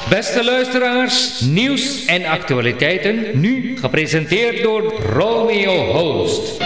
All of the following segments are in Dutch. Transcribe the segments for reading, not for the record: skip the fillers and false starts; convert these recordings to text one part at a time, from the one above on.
Beste luisteraars, nieuws en actualiteiten, nu gepresenteerd door Romeo Host.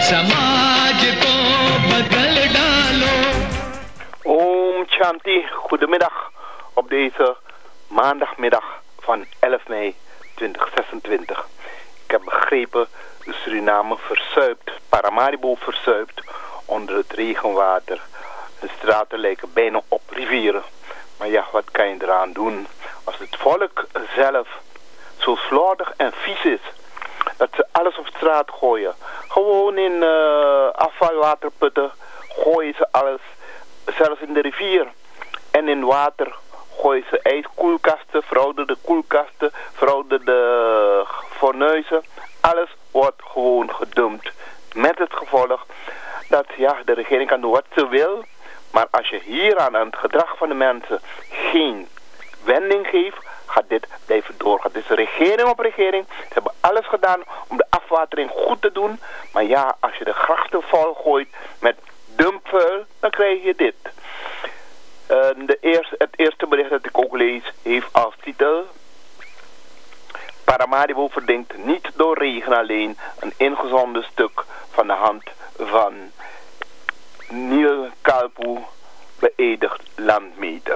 Om Shanti, goedemiddag op deze maandagmiddag van 11 mei 2026. Ik heb begrepen, Suriname verzuipt, Paramaribo verzuipt onder het regenwater. De straten lijken bijna op rivieren. Maar ja, wat kan je eraan doen als het volk zelf zo slordig en vies is dat ze alles op straat gooien. Gewoon in afvalwaterputten gooien ze alles, zelfs in de rivier. En in water gooien ze ijskoelkasten, verouderde koelkasten, verouderde fornuizen. Alles wordt gewoon gedumpt. Met het gevolg dat ja, de regering kan doen wat ze wil. Maar als je hier aan het gedrag van de mensen geen wending geeft, gaat dit blijven doorgaan. Het is regering op regering. Ze hebben alles gedaan om de afwatering goed te doen. Maar ja, als je de grachten vol gooit met dumpvuil, dan krijg je dit. Het eerste bericht dat ik ook lees heeft als titel: Paramaribo verdient niet door regen alleen, een ingezonden stuk van de hand van Niel Kalpoe, beëdigd landmeter.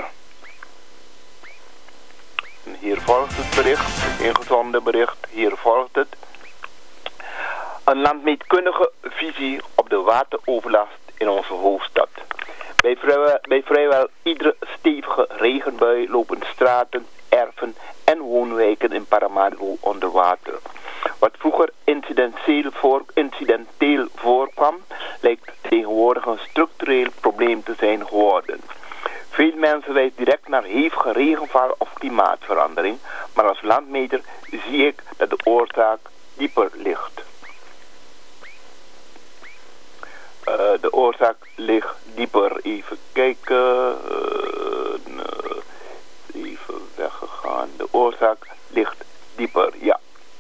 En hier volgt het bericht, het ingezonden bericht, hier volgt het. Een landmeetkundige visie op de wateroverlast in onze hoofdstad. Bij vrijwel iedere stevige regenbui lopen straten, erven en woonwijken in Paramaribo onder water. Wat vroeger incidenteel voorkwam, lijkt tegenwoordig een structureel probleem te zijn geworden. Veel mensen wijzen direct naar hevige regenval of klimaatverandering, maar als landmeter zie ik dat de oorzaak dieper ligt. De oorzaak ligt dieper. Even kijken. Even weggegaan. De oorzaak ligt dieper, ja.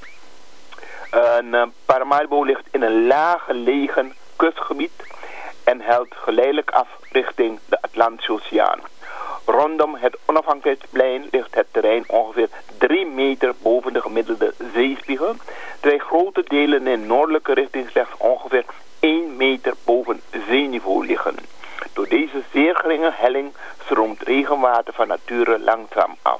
Paramaribo ligt in een laag gelegen kustgebied en helt geleidelijk af richting de Atlantische Oceaan. Rondom het Onafhankelijkheidsplein ligt het terrein ongeveer 3 meter boven de gemiddelde zeespiegel, terwijl grote delen in noordelijke richting slechts ongeveer 1 meter boven zeeniveau liggen. Door deze zeer geringe helling stroomt regenwater van nature langzaam af.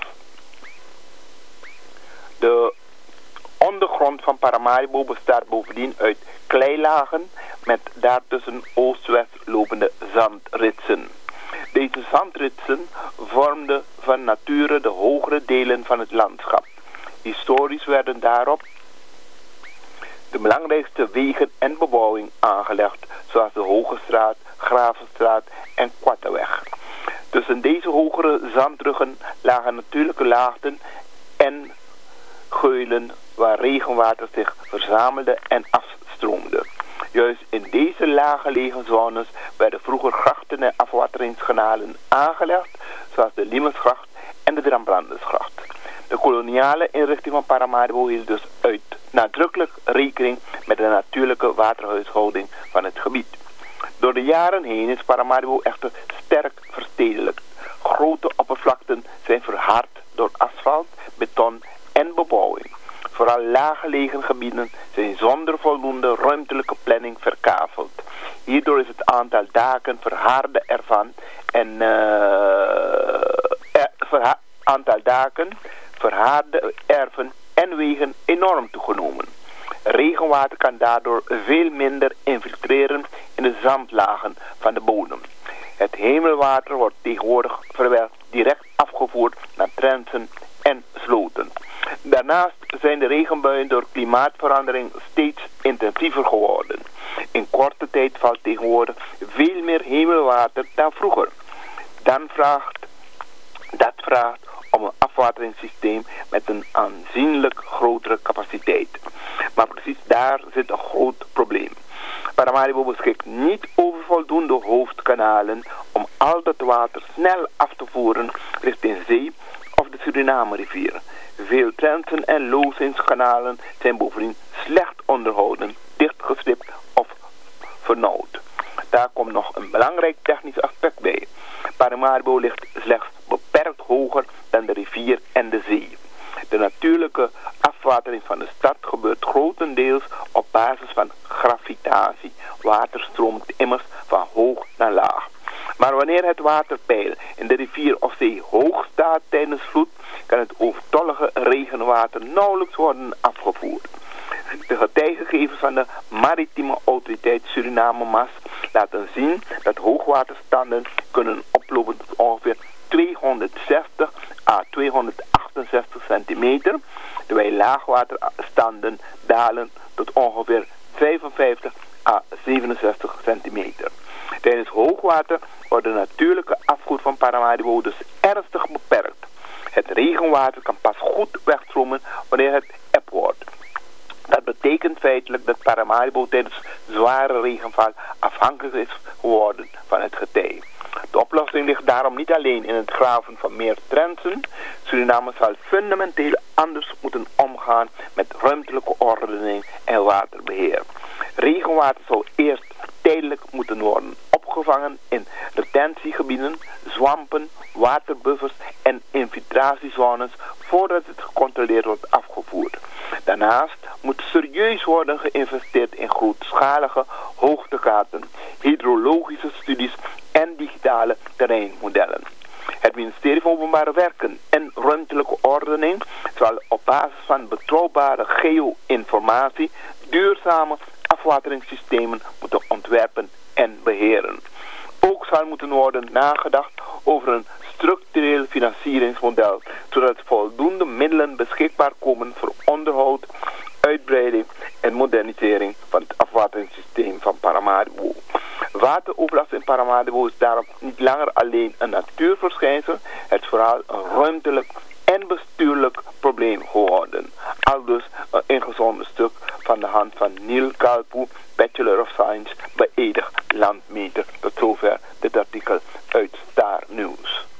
De ondergrond van Paramaribo bestaat bovendien uit kleilagen met daartussen oost-west lopende zandritsen. Deze zandritsen vormden van nature de hogere delen van het landschap. Historisch werden daarop de belangrijkste wegen en bebouwing aangelegd, zoals de Hogestraat, Gravenstraat en Kwatteweg. Tussen deze hogere zandruggen lagen natuurlijke laagten en geulen waar regenwater zich verzamelde en afstroomde. Juist in deze laaggelegen zones werden vroeger grachten en afwateringskanalen aangelegd, zoals de Limesgracht en de Drambrandersgracht. De koloniale inrichting van Paramaribo hield dus nadrukkelijk rekening met de natuurlijke waterhuishouding van het gebied. Door de jaren heen is Paramaribo echter sterk verstedelijkt. Grote oppervlakten zijn verhard door asfalt, beton en bebouwing. Vooral laaggelegen gebieden zijn zonder voldoende ruimtelijke planning verkaveld. Hierdoor is het aantal daken, verharde ervan en aantal daken, verharde erven en wegen enorm toegenomen. Regenwater kan daardoor veel minder infiltreren in de zandlagen van de bodem. Het hemelwater wordt tegenwoordig vrijwel direct afgevoerd naar trensen en sloten. Daarnaast zijn de regenbuien door klimaatverandering steeds intensiever geworden. In korte tijd valt tegenwoordig veel meer hemelwater dan vroeger. Dat vraagt om een afwateringssysteem met een aanzienlijk grotere capaciteit. Maar precies daar zit een groot probleem. Paramaribo beschikt niet over voldoende hoofdkanalen om al dat water snel af te voeren richting zee of de Suriname-rivier. Veel trensen en lozingskanalen zijn bovendien slecht onderhouden, dichtgestript of vernauwd. Daar komt nog een belangrijk technisch aspect bij. Paramaribo ligt slechts beperkt hoog hoger dan de rivier en de zee. De natuurlijke afwatering van de stad gebeurt grotendeels op basis van gravitatie. Water stroomt immers van hoog naar laag. Maar wanneer het waterpeil in de rivier of zee hoog staat tijdens vloed, kan het overtollige regenwater nauwelijks worden afgevoerd. De getuigengevers van de Maritieme Autoriteit Suriname MAS laten zien dat hoogwaterstanden kunnen oplopen tot ongeveer 260 à 268 centimeter, terwijl laagwaterstanden dalen tot ongeveer 55 à 67 centimeter. Tijdens hoogwater wordt de natuurlijke afvoer van Paramaribo dus ernstig beperkt. Het regenwater kan pas goed wegstromen wanneer het eb wordt. Dat betekent feitelijk dat Paramaribo tijdens zware regenval afhankelijk is geworden van het getij. De oplossing ligt daarom niet alleen in het graven van meer trensen. Suriname zal fundamenteel anders moeten omgaan met ruimtelijke ordening en waterbeheer. Regenwater zou eerst tijdelijk moeten worden opgevangen in retentiegebieden, zwampen, waterbuffers en infiltratiezones voordat het gecontroleerd wordt afgevoerd. Daarnaast moet serieus worden geïnvesteerd in grootschalige hoogtekaarten, hydrologische studies en digitale terreinmodellen. Het ministerie van Openbare Werken en Ruimtelijke Ordening zal op basis van betrouwbare geo-informatie duurzame afwateringssystemen moeten ontwerpen en beheren. Ook zal moeten worden nagedacht over een structureel financieringsmodel, zodat voldoende middelen beschikbaar komen voor onderhoud, uitbreiding en modernisering van het afwateringssysteem van Paramaribo. Wateroverlast in Paramaribo is daarom niet langer alleen een natuurverschijnsel, het is vooral een ruimtelijk en bestuurlijk probleem geworden. Aldus een ingezonden stuk van de hand van Neil Kalpoe, Bachelor of Science, beëdigd landmeter. Tot zover dit artikel uit Star News.